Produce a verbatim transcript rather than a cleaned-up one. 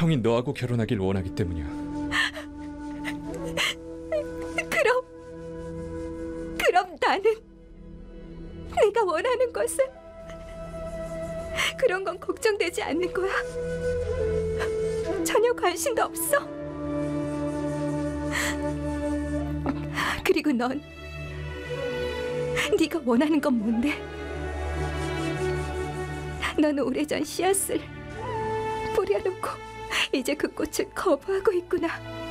형이 너하고 결혼하길 원하기 때문이야. 그럼, 그럼 나는 내가 원하는 것은 그런 건 걱정되지 않는 거야. 전혀 관심도 없어. 그리고 넌 네가 원하는 건 뭔데? 넌 오래전 씨앗을 뿌려놓고 이제 그 꽃을 거부하고 있구나.